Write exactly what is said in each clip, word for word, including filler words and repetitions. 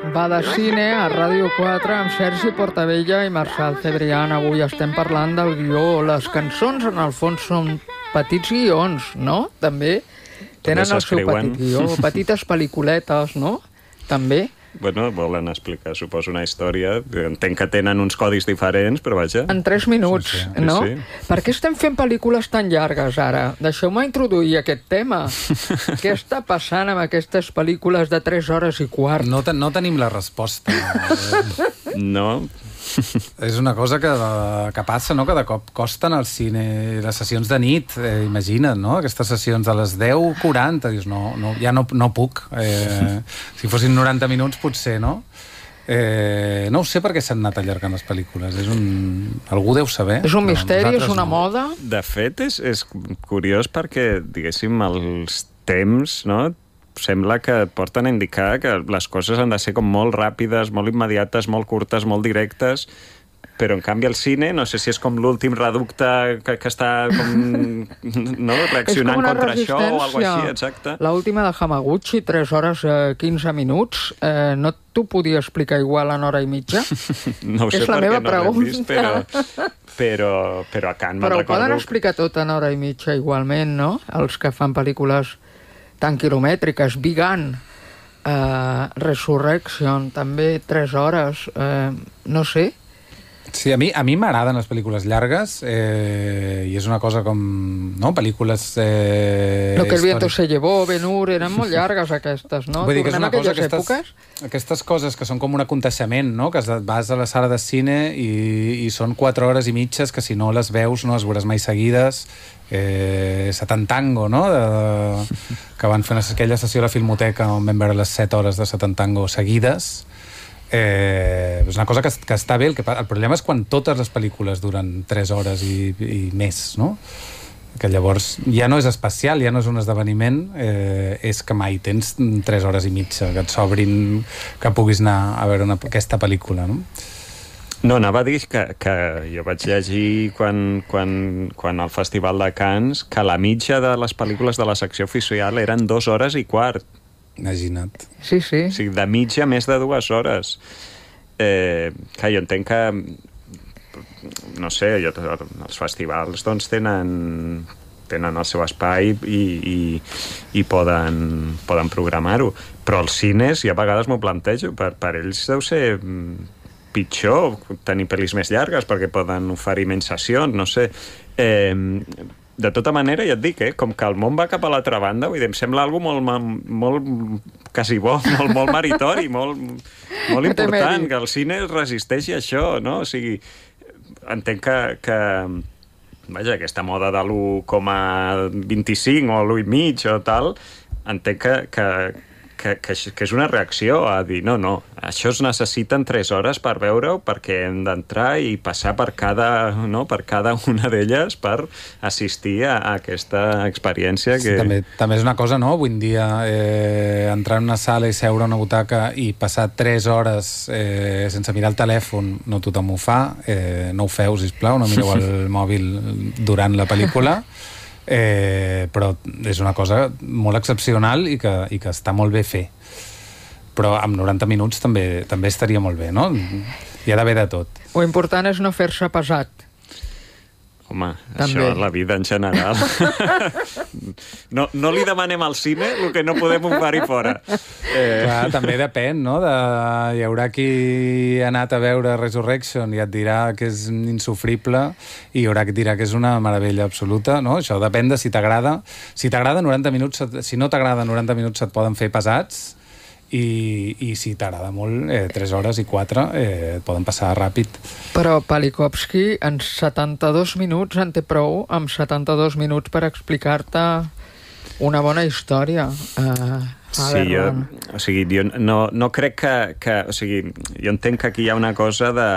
Va de cine a Ràdio quatre amb Sergi Portabella i Marçal Cebrián. Avui estem parlant del guió. Les cançons, en el fons, són petits guions, no? També tenen el seu petit guió. Petites pel·lículetes, no? També. Bueno, volen explicar, suposo, una història. Entenc que tenen uns codis diferents, però vaja. En tres minuts, sí, sí. no? Sí, sí. Per què estem fent pel·lícules tan llargues, ara? Deixeu-me introduir aquest tema. Què està passant amb aquestes pel·lícules de tres hores i quart? No, ten no tenim la resposta. No. És una cosa que, que passa, no? Que de cop costen al cine les sessions de nit, eh, imagina't, no? Aquestes sessions a les deu quaranta, dius, no, no, ja no, no puc. Eh, si fossin noranta minuts, potser, no? Eh, no ho sé per què s'han anat allargant les pel·lícules. És un... Algú deu saber. És un misteri, és una no. moda? De fet, és, és curiós perquè, diguéssim, els temps, no?, sembla que porten a indicar que les coses han de ser com molt ràpides, molt immediates, molt curtes, molt directes, però en canvi el cine, no sé si és com l'últim reducte que, que està com, no, reaccionant contra això o alguna així, exacte. L'última de Hamaguchi, tres hores eh, quinze minuts, eh, no t'ho podia explicar igual en hora i mitja? No ho sé és la perquè meva no l'he vist, però, però, però a Cannes me'n però recordo... poden explicar tot en hora i mitja igualment, no? Els que fan pel·lícules tan quilomètriques, Big Gun, uh, Resurrection, també tres hores, uh, no sé. Sí, a mi a mi m'agraden les pel·lícules llargues, eh, i és una cosa com... No? Pel·lícules... Eh, Lo que el viento se llevó, Ben-Hur, eren molt llargues aquestes, no? Vull dir que és Tornem una cosa, aquelles aquestes, èpoques? aquestes coses que són com un aconteixement, no? Que vas a la sala de cine i, i són quatre hores i mitges que si no les veus no les veuràs mai seguides. Eh, Satantango, no? De, que van fer una, aquella sessió a la Filmoteca on vam veure les set hores de Satantango seguides. Eh, és una cosa que, que està bé. El, que, el problema és quan totes les pel·lícules duren tres hores i, i més, no? Que llavors ja no és especial, ja no és un esdeveniment, eh, és que mai tens tres hores i mitja que et sobrin, que puguis anar a veure una, aquesta pel·lícula, no? No, anava a dir que, que jo vaig llegir quan, quan, quan al Festival de Cannes que la mitja de les pel·lícules de la secció oficial eren dues hores i quart. Imagina't. Sí, sí. O sigui, de mitja més de dues hores. Eh, que jo entenc que, no sé, jo, els festivals doncs tenen, tenen el seu espai i, i, i poden, poden programar-ho. Però els cines, i a vegades m'ho plantejo, per, per ells deu ser pitjor tenir pel·lis més llargues perquè poden oferir menys sessions, no sé. Eh, de tota manera, ja et dic, eh, com que el món va cap a l'altra banda, vull dir, em sembla algo molt, molt quasi bo, molt, molt meritori, molt, molt important, que el cine es resisteixi a això, no? O sigui, entenc que, que vaja, aquesta moda de l'u coma vint-i-cinc o l'u i mig o tal, entenc que, que Que, que, que és una reacció a dir no, no, això es necessiten tres hores per veure-ho perquè hem d'entrar i passar per cada, no, per cada una d'elles per assistir a, a aquesta experiència que... Sí, també, també és una cosa, no? Avui en dia eh, entrar en una sala i seure a una butaca i passar tres hores eh, sense mirar el telèfon, no tothom ho fa, eh, no ho feu, sisplau, no mireu el mòbil durant la pel·lícula. Eh, però és una cosa molt excepcional i que, i que està molt bé fer, però amb noranta minuts també, també estaria molt bé, no? Hi ha d'haver de tot. Lo important és no fer-se pesat. Home, també. Això és la vida en general. no, no li demanem al cine el que no podem oferir fora. Eh... Clar, també depèn, no? De... Hi haurà qui ha anat a veure Resurrection i et dirà que és insufrible i hi haurà qui dirà que és una meravella absoluta, no? Això depèn de si t'agrada. Si t'agrada noranta minuts, si no t'agrada noranta minuts et poden fer pesats. I, i si t'agrada molt, eh, tres hores i quatre eh, et poden passar ràpid. Però Palikovsky en setanta-dos minuts en té prou, amb setanta-dos minuts per explicar-te una bona història. Uh, sí, jo, o sigui, jo no, no crec que, que... O sigui, jo entenc que aquí hi ha una cosa de...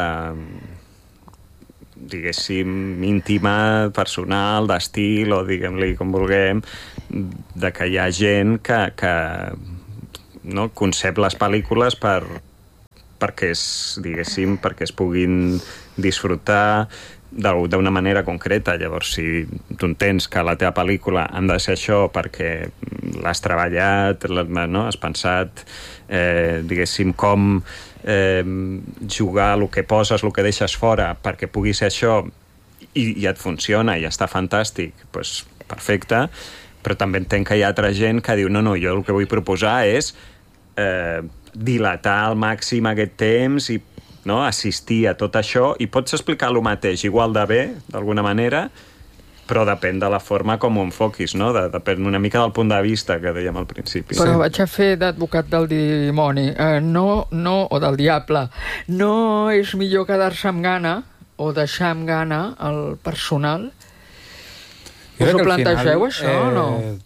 diguéssim, íntima, personal, d'estil, o diguem-li com vulguem, de que hi ha gent que... que no, concep les pel·lícules per, perquè es, diguéssim, perquè es puguin disfrutar d'una manera concreta. Llavors, si tu entens que la teva pel·lícula han de ser això perquè l'has treballat, no? Has pensat, eh, diguéssim, com eh, jugar el que poses, el que deixes fora perquè pugui ser això i, i et funciona i està fantàstic, doncs perfecte, però també entenc que hi ha altra gent que diu no, no, jo el que vull proposar és eh, dilatar al màxim aquest temps i no? Assistir a tot això i pots explicar el mateix igual de bé, d'alguna manera, però depèn de la forma com ho enfoquis, no? De, depèn una mica del punt de vista que dèiem al principi. Però sí. Vaig a fer d'advocat del dimoni, eh, no, no, o del diable. No és millor quedar-se amb gana o deixar amb gana el personal? Us ho plantegeu, final, això, eh, o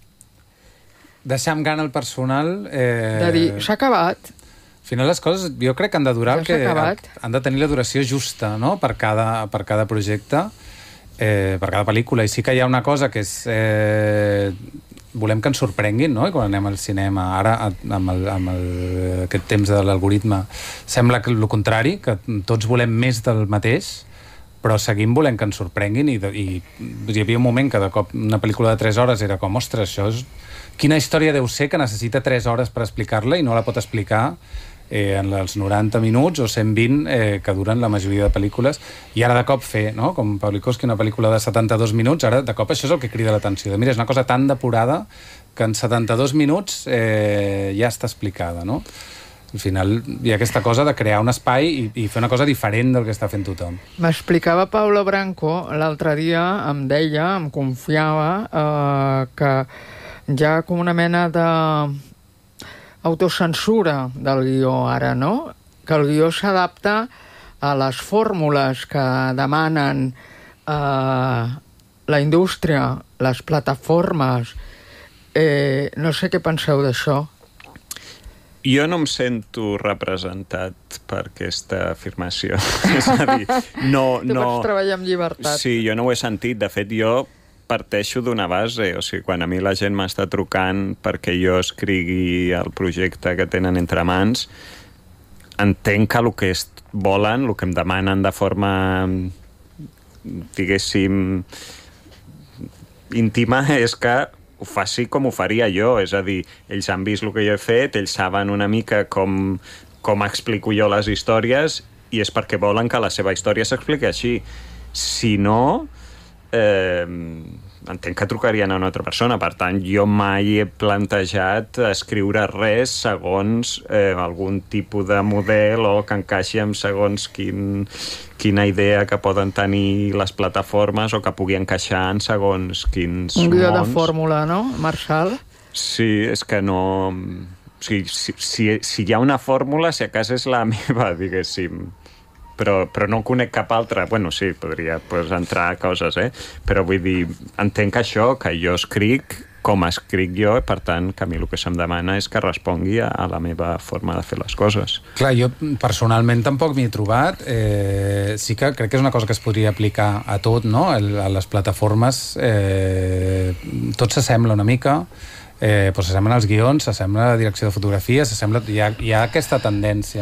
no? Deixar amb gana el personal... Eh... De dir, s'ha acabat... Al final les coses jo crec que han de durar, ja que han de tenir la duració justa, no? per, cada, per cada projecte, eh, per cada pel·lícula. I sí que hi ha una cosa que és... Eh, volem que ens sorprenguin, no? I quan anem al cinema, ara, amb, el, amb el, aquest temps de l'algoritme, sembla que el contrari, que tots volem més del mateix, però seguim volent que ens sorprenguin i, i hi havia un moment que de cop una pel·lícula de tres hores era com, ostres, això és... Quina història deu ser que necessita tres hores per explicar-la i no la pot explicar eh, en els noranta minuts o cent vint eh, que duren la majoria de pel·lícules, i ara de cop fer, no? Com Pavlikovski, una pel·lícula de setanta-dos minuts, ara de cop això és el que crida l'atenció. Mira, és una cosa tan depurada que en setanta-dos minuts eh, ja està explicada, no? Al final hi ha aquesta cosa de crear un espai i, i fer una cosa diferent del que està fent tothom. M'explicava Paula Branco l'altre dia, em deia, em confiava eh, que hi ha com una mena de autocensura del guió ara, no? Que el guió s'adapta a les fórmules que demanen eh, la indústria, les plataformes. Eh, no sé què penseu d'això. Jo no em sento representat per aquesta afirmació. És a dir, no... Tu no... pots treballar amb llibertat. Sí, jo no ho he sentit. De fet, jo parteixo d'una base, o sigui, quan a mi la gent m'està trucant perquè jo escrigui el projecte que tenen entre mans, entenc que el que volen, el que em demanen de forma, diguéssim, íntima, és que ho faci com ho faria jo, és a dir, ells han vist el que jo he fet, ells saben una mica com, com explico jo les històries i és perquè volen que la seva història s'expliqui així. Si no... Eh, entenc que trucarien a una altra persona, per tant jo mai he plantejat escriure res segons eh, algun tipus de model o que encaixi amb segons quin, quina idea que poden tenir les plataformes o que pugui encaixar en segons quins mons. Un guió de fórmula, no, Marçal? Sí, és que no... O sigui, si, si, si hi ha una fórmula, si a casa és la meva, diguéssim. Però, però no conec cap altra. Bueno, sí, podria pues, entrar a coses, eh? Però vull dir, entenc això, que jo escric com escric jo, per tant, que a mi el que se'm demana és que respongui a, a la meva forma de fer les coses. Clar, jo personalment tampoc m'hi he trobat. Eh, sí que crec que és una cosa que es podria aplicar a tot, no? El, a les plataformes eh, tot s'assembla una mica, eh, doncs s'assemblen els guions, s'assembla la direcció de fotografia, s'assembla... Hi ha, hi ha aquesta tendència.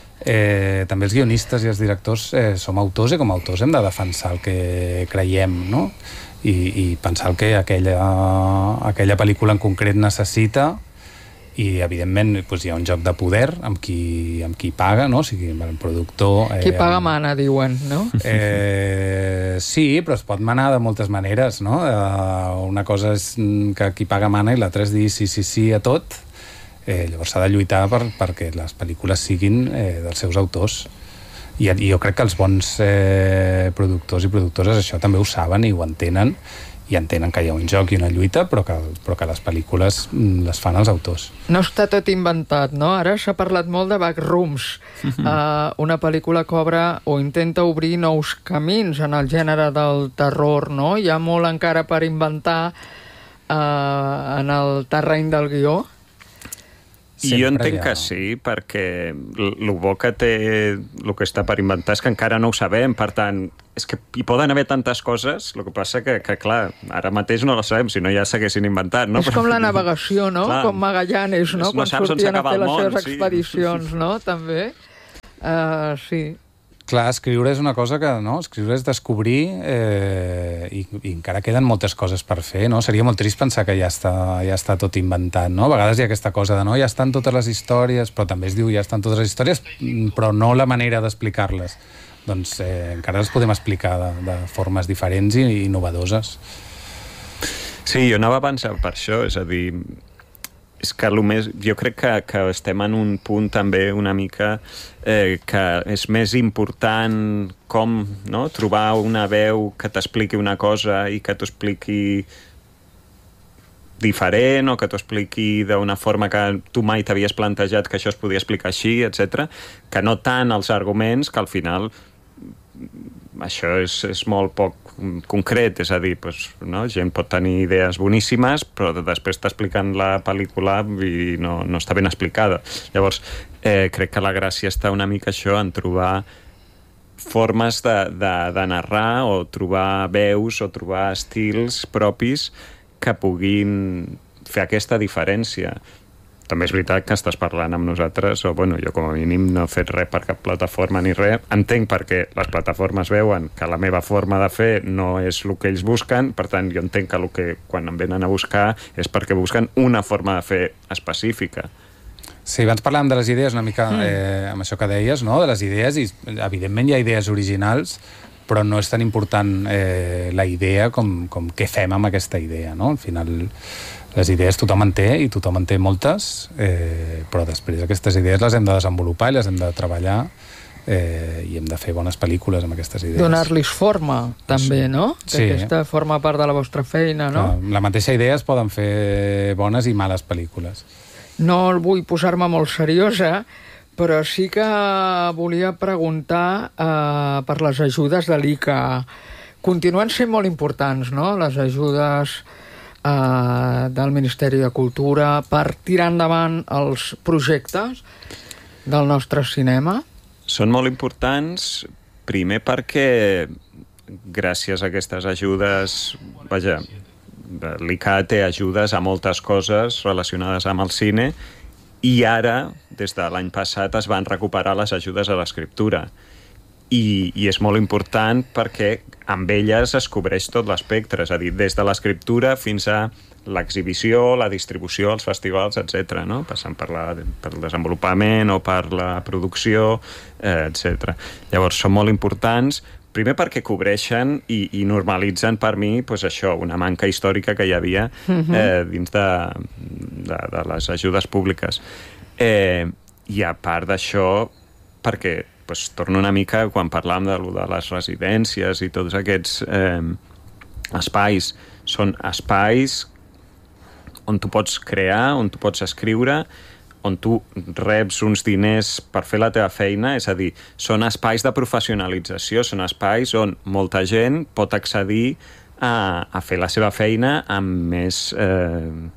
Eh, també els guionistes i els directors eh, som autors i com a autors hem de defensar el que creiem, no? I, i pensar el que aquella, aquella pel·lícula en concret necessita, i evidentment doncs, hi ha un joc de poder amb qui, amb qui paga, no? O sigui, el productor... Eh, qui paga mana, diuen, no? Eh, sí, però es pot manar de moltes maneres, no? Eh, una cosa és que qui paga mana i l'altra és dir sí, sí, sí a tot. Eh, llavors s'ha de lluitar per, perquè les pel·lícules siguin eh, dels seus autors. I, I jo crec que els bons eh, productors i productores això també ho saben i ho entenen, i entenen que hi ha un joc i una lluita, però que, però que les pel·lícules les fan els autors. No està tot inventat, no? Ara s'ha parlat molt de Backrooms, uh, una pel·lícula que obre o intenta obrir nous camins en el gènere del terror, no? Hi ha molt encara per inventar uh, en el terreny del guió. Sempre jo entenc ha... que sí, perquè el bo que té el que està per inventar és que encara no ho sabem, per tant, és que hi poden haver tantes coses, el que passa que, que clar, ara mateix no la sabem, si no ja s'haguessin inventat, no? És com la navegació, no? Clar. Com Magallanes, no? no Quan sortien a fer les seves expedicions, sí. No? També. Uh, sí. Clar, escriure és una cosa que, no? Escriure és descobrir eh, i, i encara queden moltes coses per fer, no? Seria molt trist pensar que ja està, ja està tot inventat, no? A vegades hi ha aquesta cosa de, no, ja estan totes les històries, però també es diu ja estan totes les històries, però no la manera d'explicar-les. Doncs eh, encara les podem explicar de, de formes diferents i, i innovadores. Sí, jo anava a pensar per això, és a dir, és que el més, jo crec que, que estem en un punt també una mica eh, que és més important com, no? Trobar una veu que t'expliqui una cosa i que t'ho expliqui diferent o que t'ho expliqui d'una forma que tu mai t'havies plantejat que això es podia explicar així, etcètera. Que no tant els arguments, que al final això és, és molt poc concret, és a dir, doncs, no? Gent pot tenir idees boníssimes, però després t'expliquen la pel·lícula i no, no està ben explicada. Llavors, eh, crec que la gràcia està una mica això, en trobar formes de, de, de narrar o trobar veus o trobar estils propis que puguin fer aquesta diferència. També és veritat que estàs parlant amb nosaltres, o bueno, jo com a mínim no he fet res per cap plataforma ni res. Entenc perquè les plataformes veuen que la meva forma de fer no és el que ells busquen, per tant, jo entenc que, el que quan em venen a buscar és perquè busquen una forma de fer específica. Sí, abans parlàvem de les idees una mica, eh, amb això que deies, no? De les idees, i evidentment hi ha idees originals, però no és tan important eh, la idea com, com què fem amb aquesta idea, no? Al final, les idees tothom en té, i tothom en té moltes, eh, però després aquestes idees les hem de desenvolupar i les hem de treballar eh, i hem de fer bones pel·lícules amb aquestes idees. Donar-los forma, també, no? Sí. Que aquesta forma part de la vostra feina, no? Clar, la mateixa idea es poden fer bones i males pel·lícules. No vull posar-me molt seriosa, però sí que volia preguntar eh, per les ajudes de l'I C A. Continuen sent molt importants, no?, les ajudes eh, del Ministeri de Cultura per tirar endavant els projectes del nostre cinema? Són molt importants, primer perquè gràcies a aquestes ajudes, vaja, l'I C A té ajudes a moltes coses relacionades amb el cine, i ara, des de l'any passat, es van recuperar les ajudes a l'escriptura. I, I és molt important perquè amb elles es cobreix tot l'espectre, és a dir, des de l'escriptura fins a l'exhibició, la distribució, els festivals, etcètera, no? Passant per, la, per el desenvolupament o per la producció, eh, etcètera. Llavors, són molt importants, primer perquè cobreixen i, i normalitzen per mi pues, això, una manca històrica que hi havia eh, dins de, de, de les ajudes públiques. Eh, I a part d'això, perquè pues, torno una mica quan parlàvem de, de les residències i tots aquests eh, espais, són espais on tu pots crear, on tu pots escriure, on tu reps uns diners per fer la teva feina, és a dir, són espais de professionalització, són espais on molta gent pot accedir a, a fer la seva feina amb més... Eh,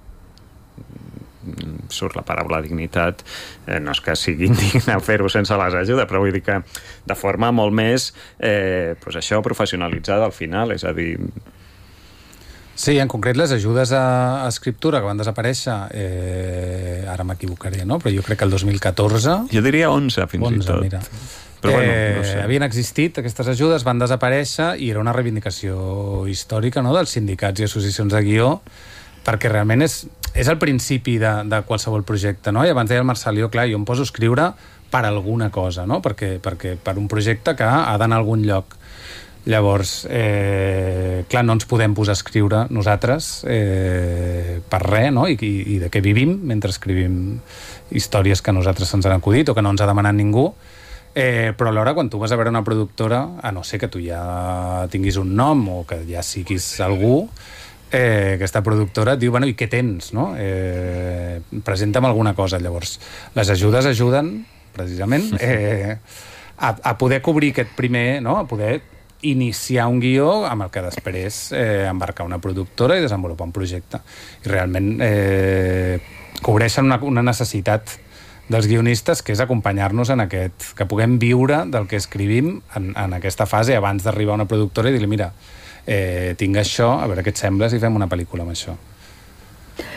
surt la paraula dignitat, eh, no és que sigui indigne fer-ho sense les ajudes, però vull dir que de forma molt més, eh, pues això, professionalitzada al final, és a dir... Sí, en concret les ajudes a, a escriptura que van desaparèixer, eh, ara m'equivocaré, no? Però jo crec que el dos mil catorze... Jo diria onze, fins onze, i tot. Mira. Però bueno, eh, no sé. Havien existit, aquestes ajudes van desaparèixer i era una reivindicació històrica, no?, dels sindicats i associacions de guió, perquè realment és, és el principi de, de qualsevol projecte, no? I abans deia el Marcel, clar, jo em poso a escriure per alguna cosa, no? Perquè, perquè per un projecte que ha d'anar a algun lloc. Llavors, eh, clar, no ens podem posar a escriure nosaltres eh, per res, no? I, i, i de què vivim mentre escrivim històries que a nosaltres se'ns han acudit o que no ens ha demanat ningú. Eh, però alhora, quan tu vas a veure una productora, a no ser que tu ja tinguis un nom o que ja siguis algú, eh, aquesta productora et diu, bueno, i què tens, no? Eh, presenta'm alguna cosa. Llavors, les ajudes ajuden, precisament, eh, a, a poder cobrir aquest primer, no? A poder iniciar un guió amb el que després eh, embarcar una productora i desenvolupar un projecte. I realment eh, cobreixen una, una necessitat dels guionistes, que és acompanyar-nos en aquest... que puguem viure del que escrivim en, en aquesta fase abans d'arribar a una productora i dir-li, mira, eh, tinc això, a veure què et sembla si fem una pel·lícula amb això.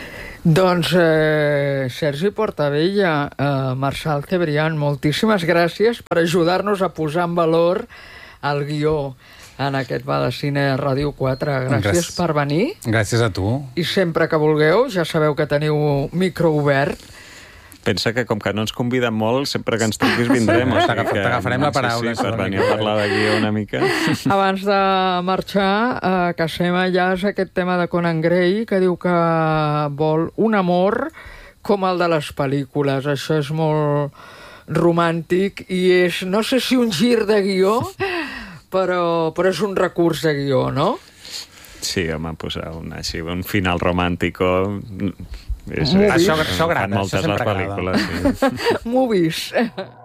Doncs, eh, Sergi Portabella, eh, Marçal Cebrián, moltíssimes gràcies per ajudar-nos a posar en valor el guió en aquest Va de Cine a Ràdio quatre. Gràcies, gràcies per venir. Gràcies a tu. I sempre que vulgueu, ja sabeu que teniu micro obert. Pensa que com que no ens conviden molt, sempre que ens truquis vindrem. O sigui que, T'agafarem la paraula. Sí, sí, per venir a parlar de guió una mica. Abans de marxar, eh, Kassem Ayaz, aquest tema de Conan Gray, que diu que vol un amor com el de les pel·lícules. Això és molt romàntic i és, no sé si un gir de guió, però, però és un recurs de guió, no? Sí, home, posar un, així, un final romàntico... És, això, això agrada, moltes això sempre les pel·lícules, agrada. sí. Movies.